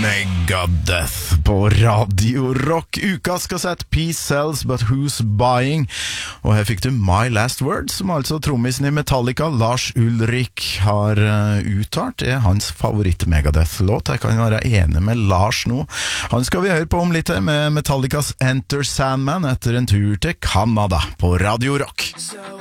Megadeth på Radio Rock. Ukas kassett Peace Sells But Who's Buying. Og her fikk du My Last Word, som altså trommisen i Metallica Lars Ulrik har uttalt er hans favoritt-Megadeth-låt. Jeg kan være enig med Lars nå. Han skal vi høre på om litt med Metallicas Enter Sandman etter en tur til Canada på Radio Rock.